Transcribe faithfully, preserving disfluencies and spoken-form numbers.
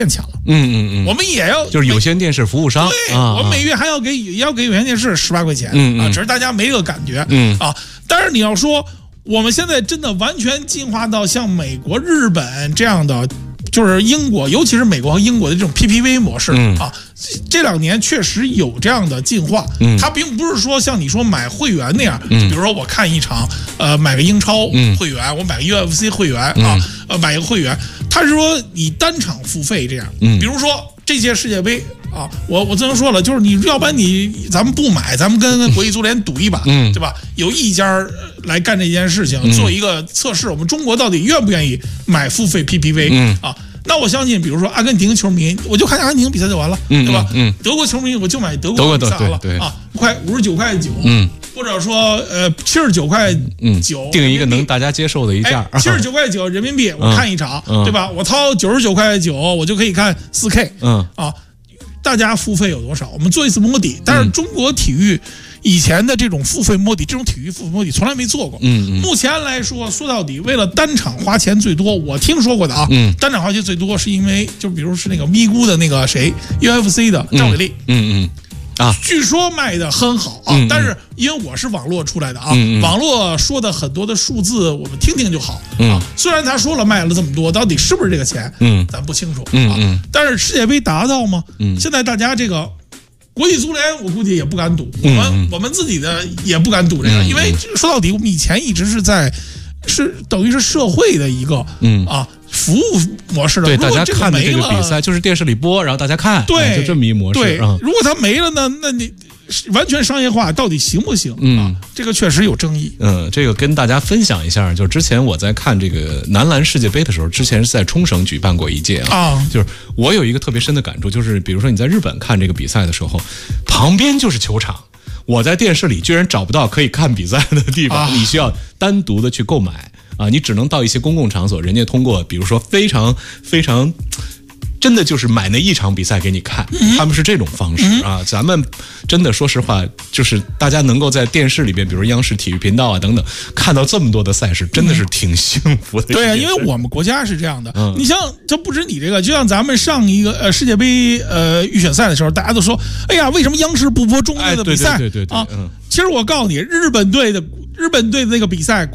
变钱了。 嗯嗯嗯， 我们也要就是有线电视服务商， 对， 啊、 我们每月还要给也要给有线电视十八块钱， 嗯嗯啊，只是大家没这个感觉， 嗯啊，但是你要说我们现在真的完全进化到像美国、日本这样的。就是英国，尤其是美国和英国的这种 P P V 模式、嗯、啊，这两年确实有这样的进化。嗯，它并不是说像你说买会员那样，嗯、比如说我看一场，呃，买个英超会员，嗯、我买个 U F C 会员、嗯、啊，呃，买一个会员，它是说你单场付费这样。嗯，比如说这届世界杯啊，我我之前说了，就是你要不然你咱们不买，咱们跟国际足联赌一把，嗯，对吧？有一家来干这件事情，嗯、做一个测试，我们中国到底愿不愿意买付费 P P V？嗯啊。那我相信，比如说阿根廷球迷，我就看阿根廷比赛就完了，嗯、对吧？嗯，德国球迷我就买德国比赛了，对对啊，快五十九块九，嗯，或者说呃七十九块九， 定一个能大家接受的一价， 七十九块九人民币，我看一场，嗯、对吧？我掏九十九块九，我就可以看四 K， 嗯啊，大家付费有多少？我们做一次摸底，但是中国体育。以前的这种付费摸底，这种体育付费摸底从来没做过。嗯，嗯目前来说，说到底，为了单场花钱最多，我听说过的啊，嗯，单场花钱最多是因为，就比如是那个咪咕的那个谁 ，U F C 的赵伟丽，嗯嗯。啊，据说卖的很好啊，嗯、但是因为我是网络出来的啊，嗯、网络说的很多的数字，我们听听就好、嗯、啊。虽然他说了卖了这么多，到底是不是这个钱，嗯，咱不清楚啊。嗯嗯、但是世界杯达到吗？嗯，现在大家这个。国际足联我估计也不敢赌，我们、嗯、我们自己的也不敢赌这个，嗯、因为说到底，我们以前一直是在是等于是社会的一个嗯啊服务模式的。 对，大家看的这个比赛就是电视里播，然后大家看， 对， 哎、就这么一模式。 对， 嗯、 如果它没了呢，那你完全商业化到底行不行？嗯、啊，这个确实有争议。 嗯，这个跟大家分享一下，就之前我在看这个男篮世界杯的时候，之前是在冲绳举办过一届啊，啊就是我有一个特别深的感触，就是比如说你在日本看这个比赛的时候，旁边就是球场。我在电视里居然找不到可以看比赛的地方，啊、你需要单独的去购买啊，你只能到一些公共场所，人家通过比如说非常非常。真的就是买那一场比赛给你看，嗯、他们是这种方式、嗯、啊。咱们真的说实话，就是大家能够在电视里边，比如央视体育频道啊等等，看到这么多的赛事，真的是挺幸福的。 对啊，因为我们国家是这样的。嗯、你像，这不止你这个，就像咱们上一个呃世界杯呃预选赛的时候，大家都说，哎呀，为什么央视不播中国队的比赛？ 哎、对对对对对啊！嗯、其实我告诉你，日本队的日本队的那个比赛。